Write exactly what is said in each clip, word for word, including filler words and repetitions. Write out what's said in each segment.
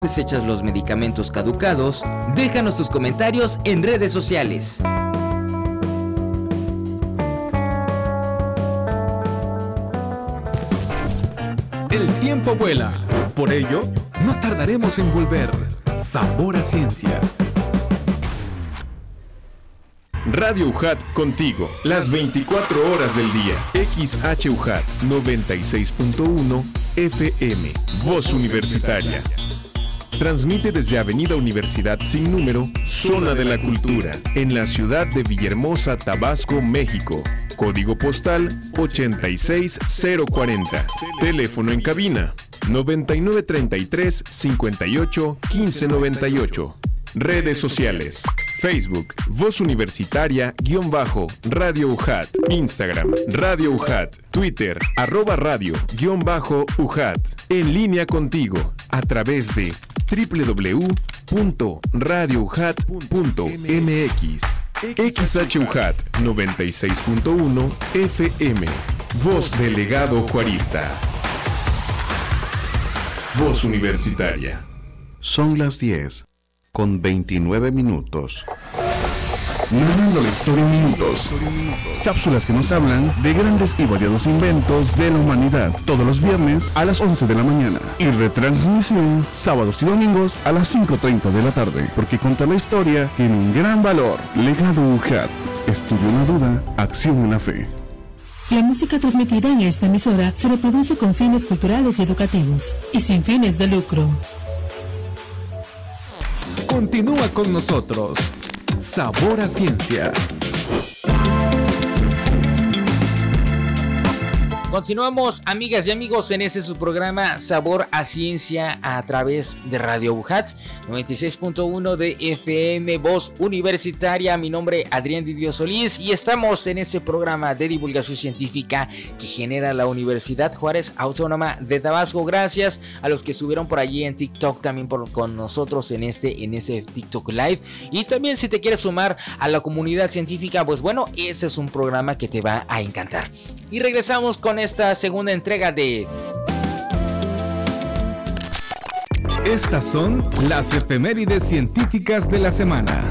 ¿Desechas los medicamentos caducados? Déjanos tus comentarios en redes sociales. El tiempo vuela, por ello no tardaremos en volver. Sabor a Ciencia. Radio U J A T contigo, las veinticuatro horas del día. X H U J A T noventa y seis punto uno F M, Voz Universitaria. Transmite desde Avenida Universidad sin número, Zona de la Cultura, en la ciudad de Villahermosa, Tabasco, México. Código postal ochenta y seis cero cuarenta. Teléfono en cabina noventa y nueve treinta y tres cincuenta y ocho quince noventa y ocho. Redes sociales: Facebook, Voz Universitaria, guión bajo, Radio U J A T, Instagram, Radio U J A T, Twitter, arroba radio, guión bajo, U J A T. En línea contigo, a través de doble u doble u doble u punto radio u j a t punto m x. X H U J A T noventa y seis punto uno F M, Voz Delegado Juarista. Voz Universitaria. Son las diez, con veintinueve minutos. Narrando la historia en minutos. Cápsulas que nos hablan de grandes y variados inventos de la humanidad. Todos los viernes a las once de la mañana. Y retransmisión sábados y domingos a las cinco treinta de la tarde. Porque contar la historia tiene un gran valor. Legado U J A T. Estudio en la duda, acción en la fe. La música transmitida en esta emisora se reproduce con fines culturales y educativos. Y sin fines de lucro. Continúa con nosotros. Sabor a Ciencia. Continuamos, amigas y amigos, en este su programa Sabor a Ciencia a través de Radio U J A T noventa y seis punto uno de F M, Voz Universitaria. Mi nombre es Adrián Didio Solís y estamos en este programa de divulgación científica que genera la Universidad Juárez Autónoma de Tabasco. Gracias a los que estuvieron por allí en TikTok también por, con nosotros en este, en este TikTok Live. Y también si te quieres sumar a la comunidad científica, pues bueno, este es un programa que te va a encantar. Y regresamos con esta segunda entrega de... Estas son las efemérides científicas de la semana.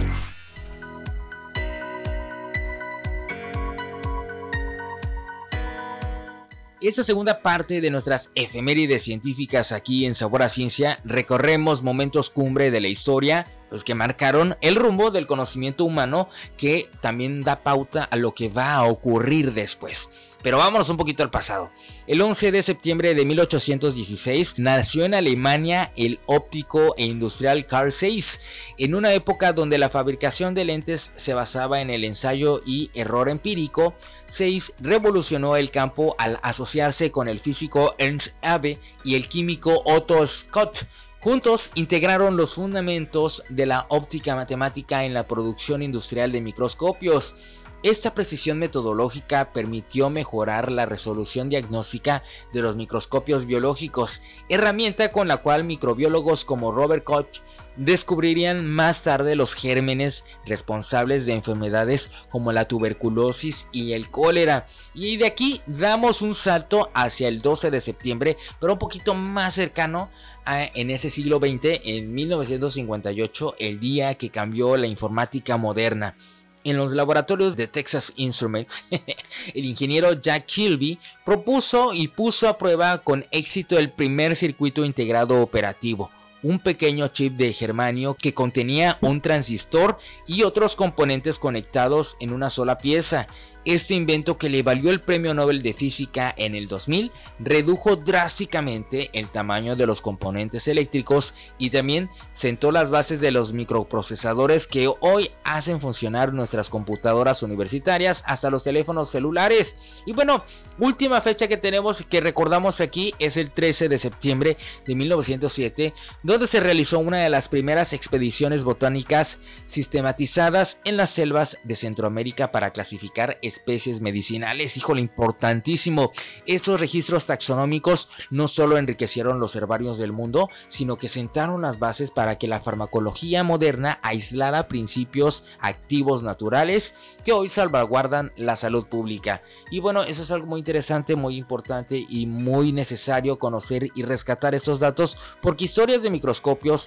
Esta segunda parte de nuestras efemérides científicas aquí en Sabor a Ciencia recorremos momentos cumbre de la historia, los que marcaron el rumbo del conocimiento humano, que también da pauta a lo que va a ocurrir después. Pero vámonos un poquito al pasado. El once de septiembre de mil ochocientos dieciséis nació en Alemania el óptico e industrial Carl Zeiss, en una época donde la fabricación de lentes se basaba en el ensayo y error empírico. Zeiss revolucionó el campo al asociarse con el físico Ernst Abbe y el químico Otto Scott. Juntos integraron los fundamentos de la óptica matemática en la producción industrial de microscopios. Esta precisión metodológica permitió mejorar la resolución diagnóstica de los microscopios biológicos, herramienta con la cual microbiólogos como Robert Koch descubrirían más tarde los gérmenes responsables de enfermedades como la tuberculosis y el cólera. Y de aquí damos un salto hacia el doce de septiembre, pero un poquito más cercano a, en ese siglo veinte, en mil novecientos cincuenta y ocho, el día que cambió la informática moderna. En los laboratorios de Texas Instruments, el ingeniero Jack Kilby propuso y puso a prueba con éxito el primer circuito integrado operativo, un pequeño chip de germanio que contenía un transistor y otros componentes conectados en una sola pieza. Este invento, que le valió el Premio Nobel de Física en el dos mil, redujo drásticamente el tamaño de los componentes eléctricos y también sentó las bases de los microprocesadores que hoy hacen funcionar nuestras computadoras universitarias hasta los teléfonos celulares. Y bueno, última fecha que tenemos, que recordamos aquí, es el trece de septiembre de mil novecientos siete, donde se realizó una de las primeras expediciones botánicas sistematizadas en las selvas de Centroamérica para clasificar especies medicinales. Híjole, importantísimo. Estos registros taxonómicos no solo enriquecieron los herbarios del mundo, sino que sentaron las bases para que la farmacología moderna aislara principios activos naturales que hoy salvaguardan la salud pública. Y bueno, eso es algo muy interesante, muy importante y muy necesario conocer y rescatar estos datos, porque historias de microscopios